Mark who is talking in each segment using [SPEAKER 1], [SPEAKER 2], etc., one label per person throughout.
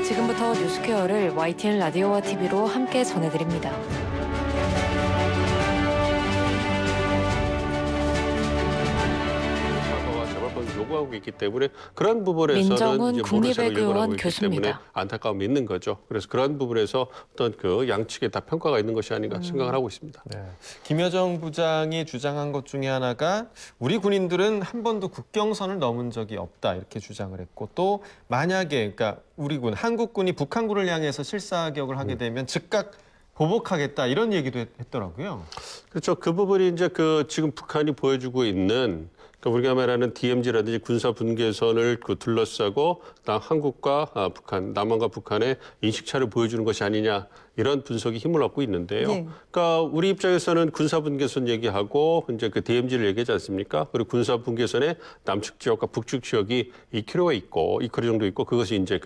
[SPEAKER 1] 지금부터 뉴스케어를 YTN 라디오와 TV로 함께 전해드립니다.
[SPEAKER 2] 요구하고 있기 때문에 그런 부분에서는
[SPEAKER 1] 민정훈
[SPEAKER 2] 이제
[SPEAKER 1] 국립외교원 교수입니다.
[SPEAKER 2] 안타까움이 있는 거죠. 그래서 그런 부분에서 어떤 그 양측에 다 평가가 있는 것이 아닌가 생각을 하고 있습니다.
[SPEAKER 3] 네. 김여정 부장이 주장한 것 중에 하나가 우리 군인들은 한 번도 국경선을 넘은 적이 없다 이렇게 주장을 했고 또 만약에 그러니까 우리 군 한국군이 북한군을 향해서 실사격을 하게 되면 즉각 보복하겠다 이런 얘기도 했더라고요.
[SPEAKER 2] 그렇죠. 그 부분이 이제 그 지금 북한이 보여주고 있는 그러니까 우리가 말하는 DMZ라든지 군사 분계선을 둘러싸고 한국과 북한, 남한과 북한의 인식차를 보여주는 것이 아니냐 이런 분석이 힘을 얻고 있는데요. 네. 그러니까 우리 입장에서는 군사 분계선 얘기하고 이제 그 DMZ를 얘기하지 않습니까? 그리고 군사 분계선의 남측 지역과 북측 지역이 2km가 있고 2km 정도 있고 그것이 이제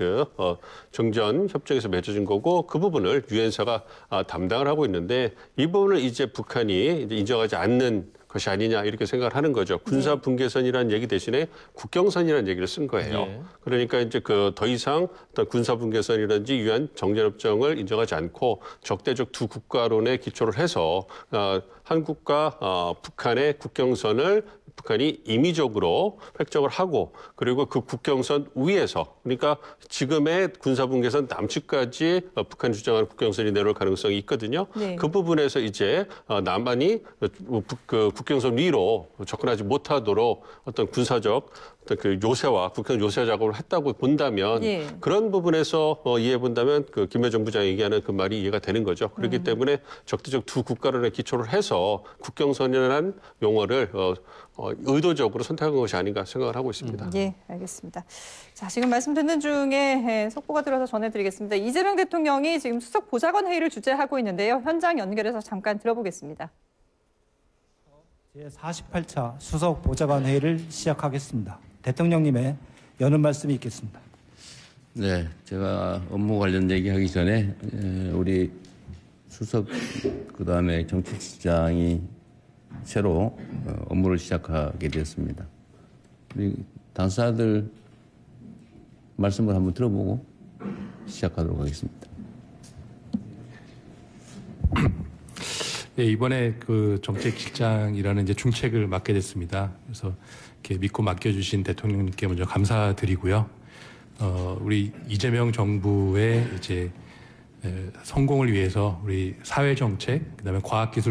[SPEAKER 2] 정전 협정에서 맺어진 거고 그 부분을 유엔사가 담당을 하고 있는데 이 부분을 이제 북한이 이제 인정하지 않는 것이 아니냐 이렇게 생각을 하는 거죠. 군사 분계선이라는 얘기 대신에 국경선이라는 얘기를 쓴 거예요. 네. 그러니까 이제 더 이상 어떤 군사 분계선이라든지 유엔 정전협정을 인정하지 않고 적대적 두 국가론에 기초를 해서 한국과 북한의 국경선을 북한이 임의적으로 획정을 하고 그리고 그 국경선 위에서 그러니까 지금의 군사분계선 남측까지 북한이 주장하는 국경선이 내려올 가능성이 있거든요. 네. 그 부분에서 이제 남한이 그 국경선 위로 접근하지 못하도록 어떤 군사적 어떤 그 요새와 국경 요새 작업을 했다고 본다면 그런 부분에서 이해해 본다면 그 김여정 부장이 얘기하는 그 말이 이해가 되는 거죠. 그렇기 때문에 적대적 두 국가론에 기초를 해서 국경선이라는 용어를 의도적으로 선택한 것이 아닌가 생각을 하고 있습니다.
[SPEAKER 4] 예, 알겠습니다. 자, 지금 말씀 듣는 중에 속보가 들어서 전해드리겠습니다. 이재명 대통령이 지금 수석 보좌관 회의를 주재하고 있는데요. 현장 연결해서 잠깐 들어보겠습니다.
[SPEAKER 5] 제48차 수석 보좌관 회의를 시작하겠습니다. 대통령님의 여는 말씀이 있겠습니다.
[SPEAKER 6] 네, 제가 업무 관련 얘기하기 전에 우리 수석 그다음에 정책실장이 새로 업무를 시작하게 되었습니다. 우리 당사자들 말씀을 한번 들어보고 시작하도록 하겠습니다.
[SPEAKER 7] 네, 이번에 그 정책실장이라는 이제 중책을 맡게 됐습니다. 그래서 이렇게 믿고 맡겨주신 대통령님께 먼저 감사드리고요. 우리 이재명 정부의 이제 성공을 위해서 우리 사회 정책, 그다음에 과학기술